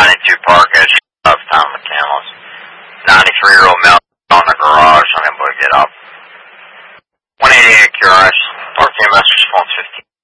92 Park Edge, Town McCandless. 93-year-old male on the garage, unable to get up. 188 QRS, 14 message, phone 15.